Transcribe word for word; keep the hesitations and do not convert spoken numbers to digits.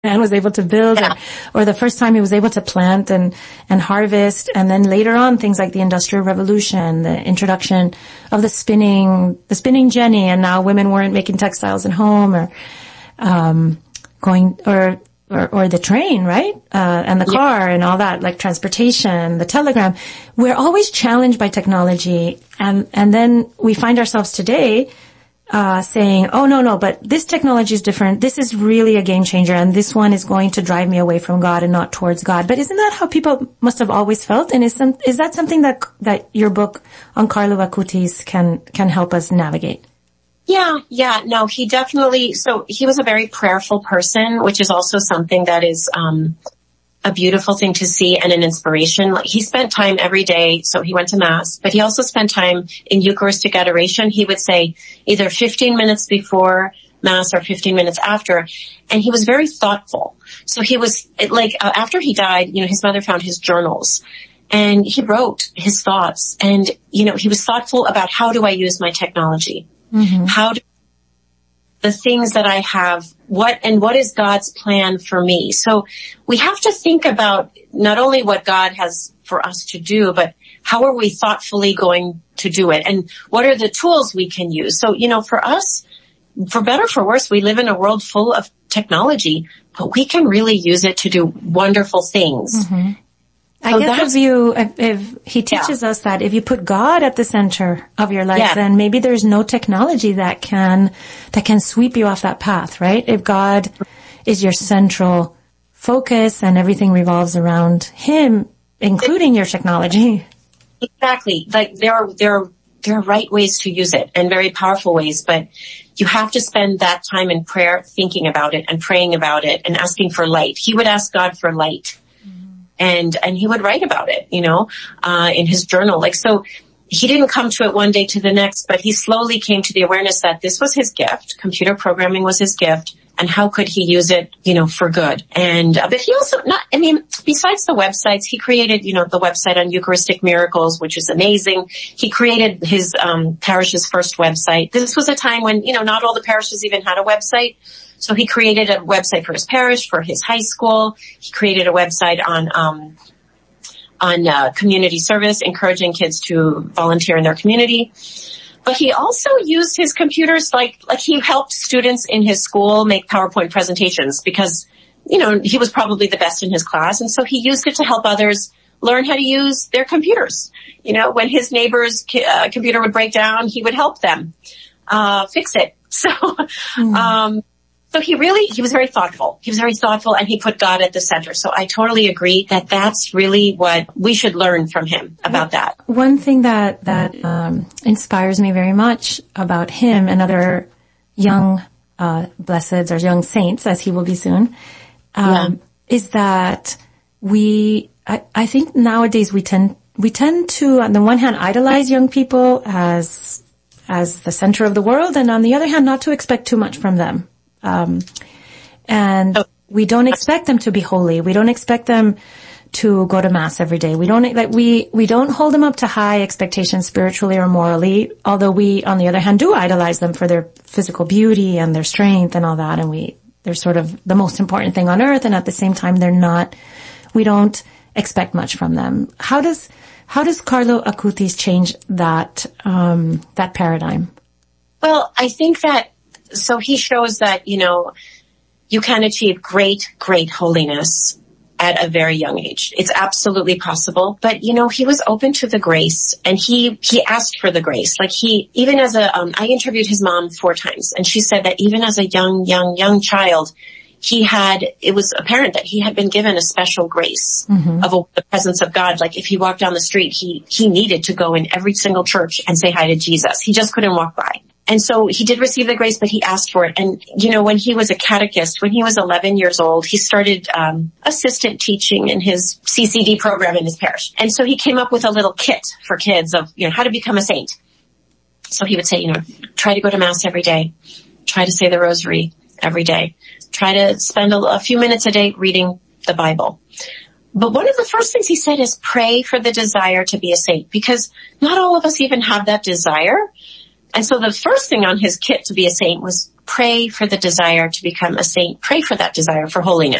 man was able to build, Yeah. or, or the first time he was able to plant and, and harvest. And then later on, things like the Industrial Revolution, the introduction of the spinning, the spinning jenny, and now women weren't making textiles at home, or, um, going, or, or, or the train, right? Uh, and the Yeah. car and all that, like transportation, the telegram. We're always challenged by technology. And, and then we find ourselves today Uh, saying, oh, no, no, but this technology is different. This is really a game changer, and this one is going to drive me away from God and not towards God. But isn't that how people must have always felt? And is some, is that something that, that your book on Carlo Acutis can, can help us navigate? Yeah, yeah, no, he definitely, so he was a very prayerful person, which is also something that is, um, a beautiful thing to see and an inspiration. Like, he spent time every day, so he went to Mass, but he also spent time in Eucharistic adoration. He would say either fifteen minutes before Mass or fifteen minutes after, and he was very thoughtful. So he was, it, like, uh, after he died, you know, his mother found his journals, and he wrote his thoughts, and, you know, he was thoughtful about how do I use my technology? Mm-hmm. How do the things that I have, what, and what is God's plan for me? So we have to think about not only what God has for us to do, but how are we thoughtfully going to do it? And what are the tools we can use? So, you know, for us, for better or for worse, we live in a world full of technology, but we can really use it to do wonderful things. Mm-hmm. I So guess if you, if, if he teaches yeah. us that if you put God at the center of your life, Yeah. then maybe there's no technology that can, that can sweep you off that path, right? If God is your central focus and everything revolves around him, including your technology. Exactly. Like, there are, there are, there are right ways to use it and very powerful ways, but you have to spend that time in prayer thinking about it and praying about it and asking for light. He would ask God for light. And, and he would write about it, you know, uh, in his journal. Like, so he didn't come to it one day to the next, but he slowly came to the awareness that this was his gift. Computer programming was his gift. And how could he use it, you know, for good? And, uh, but he also not, I mean, besides the websites, he created, you know, the website on Eucharistic Miracles, which is amazing. He created his, um, parish's first website. This was a time when, you know, not all the parishes even had a website. So he created a website for his parish, for his high school. He created a website on, um, on, uh, community service, encouraging kids to volunteer in their community. But he also used his computers like, like he helped students in his school make PowerPoint presentations because, you know, he was probably the best in his class. And so he used it to help others learn how to use their computers. You know, when his neighbor's uh, computer would break down, he would help them, uh, fix it. So, mm. um, So he really, he was very thoughtful. He was very thoughtful and he put God at the center. So I totally agree that that's really what we should learn from him about that. One thing that, that, um, inspires me very much about him and other young, uh, blesseds or young saints, as he will be soon, um, yeah. is that we, I, I think nowadays we tend, we tend to, on the one hand, idolize young people as, as the center of the world, and on the other hand, not to expect too much from them. Um, and we don't expect them to be holy. We don't expect them to go to Mass every day. We don't, like, we, we don't hold them up to high expectations spiritually or morally, although we, on the other hand, do idolize them for their physical beauty and their strength and all that. And we, they're sort of the most important thing on earth. And at the same time, they're not, we don't expect much from them. How does, how does Carlo Acutis change that, um, that paradigm? Well, I think that, so he shows that, you know, you can achieve great, great holiness at a very young age. It's absolutely possible. But, you know, he was open to the grace and he, he asked for the grace. Like he, even as a, um, I interviewed his mom four times and she said that even as a young, young, young child, he had, it was apparent that he had been given a special grace mm-hmm. of a, the presence of God. Like if he walked down the street, he, he needed to go in every single church and say hi to Jesus. He just couldn't walk by. And so he did receive the grace, but he asked for it. And, you know, when he was a catechist, when he was eleven years old, he started um assistant teaching in his C C D program in his parish. And so he came up with a little kit for kids of, you know, how to become a saint. So he would say, you know, try to go to Mass every day. Try to say the rosary every day. Try to spend a, a few minutes a day reading the Bible. But one of the first things he said is pray for the desire to be a saint, because not all of us even have that desire. And so the first thing on his kit to be a saint was pray for the desire to become a saint. Pray for that desire for holiness.